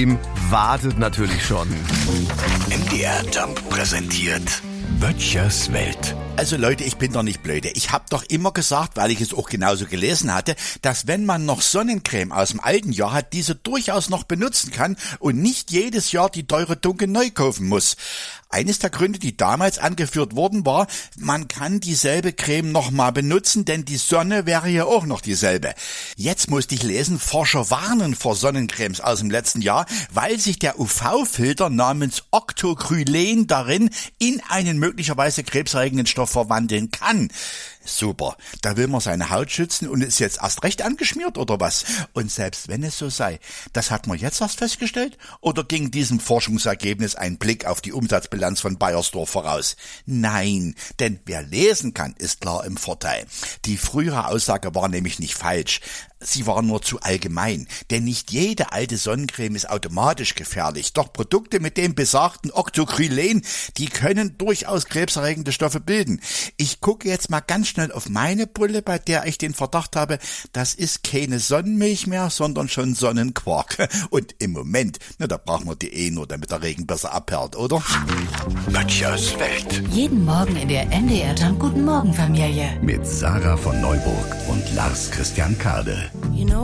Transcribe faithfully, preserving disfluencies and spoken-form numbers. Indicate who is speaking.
Speaker 1: Sonnencreme wartet natürlich schon.
Speaker 2: M D R Jump präsentiert Böttchers Welt.
Speaker 3: Also Leute, ich bin doch nicht blöde. Ich habe doch immer gesagt, weil ich es auch genauso gelesen hatte, dass wenn man noch Sonnencreme aus dem alten Jahr hat, diese durchaus noch benutzen kann und nicht jedes Jahr die teure Dunkel neu kaufen muss. Eines der Gründe, die damals angeführt wurden, war, man kann dieselbe Creme nochmal benutzen, denn die Sonne wäre ja auch noch dieselbe. Jetzt musste ich lesen, Forscher warnen vor Sonnencremes aus dem letzten Jahr, weil sich der U V-Filter namens Octocrylene darin in einen möglicherweise krebserregenden Stoff verwandeln kann. Super, da will man seine Haut schützen und ist jetzt erst recht angeschmiert oder was? Und selbst wenn es so sei, das hat man jetzt erst festgestellt? Oder ging diesem Forschungsergebnis ein Blick auf die Umsatzbilanz von Bayersdorf voraus? Nein, denn wer lesen kann, ist klar im Vorteil. Die frühere Aussage war nämlich nicht falsch. Sie war nur zu allgemein, denn nicht jede alte Sonnencreme ist automatisch gefährlich. Doch Produkte mit dem besagten Octocrylene, die können durchaus krebserregende Stoffe bilden. Ich gucke jetzt mal ganz schnell auf meine Brille, bei der ich den Verdacht habe, das ist keine Sonnenmilch mehr, sondern schon Sonnenquark. Und im Moment, na, da brauchen wir die eh nur, damit der Regen besser abperlt, oder?
Speaker 2: Böttchers Welt.
Speaker 4: Jeden Morgen in der M D R Jump Guten Morgen Familie.
Speaker 2: Mit Sarah von Neuburg und Lars Christian Kade.
Speaker 4: You know